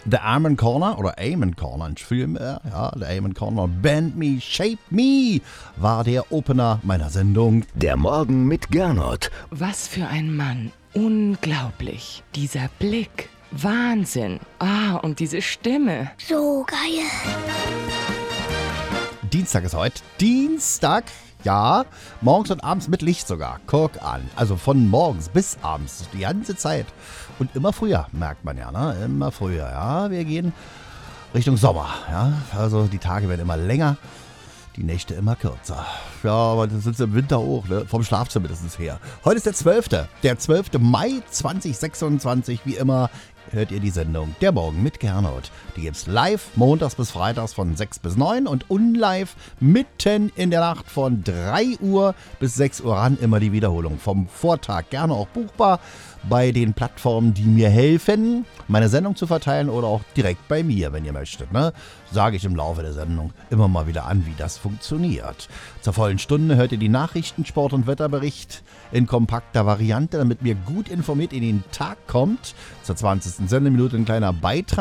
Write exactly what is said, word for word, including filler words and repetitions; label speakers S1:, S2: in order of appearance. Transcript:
S1: The Amen Corner oder Amen Corner, vielmehr, ja, The Amen Corner, Bend Me, Shape Me war der Opener meiner Sendung.
S2: Der Morgen mit Gernot.
S3: Was für ein Mann. Unglaublich. Dieser Blick. Wahnsinn. Ah, und diese Stimme.
S4: So geil.
S1: Dienstag ist heute. Dienstag, ja, morgens und abends mit Licht sogar. Guck an. Also von morgens bis abends, die ganze Zeit. Und immer früher, merkt man ja, ne? Immer früher, ja. Wir gehen Richtung Sommer, ja. Also die Tage werden immer länger, die Nächte immer kürzer. Ja, aber das ist im Winter hoch, ne? Vom Schlafzimmer mindestens her. Heute ist der zwölfte. Der zwölfte Mai zweitausendsechsundzwanzig, wie immer. Hört ihr die Sendung Der Morgen mit Gernot. Die gibt's live montags bis freitags von sechs bis neun und unlive mitten in der Nacht von drei Uhr bis sechs Uhr ran. Immer die Wiederholung vom Vortag. Gerne auch buchbar bei den Plattformen, die mir helfen, meine Sendung zu verteilen oder auch direkt bei mir, wenn ihr möchtet. Ne? Sage ich im Laufe der Sendung immer mal wieder an, wie das funktioniert. Zur vollen Stunde hört ihr die Nachrichten, Sport- und Wetterbericht in kompakter Variante, damit ihr gut informiert in den Tag kommt. Zur zwanzigsten Sendeminute ein kleiner Beitrag.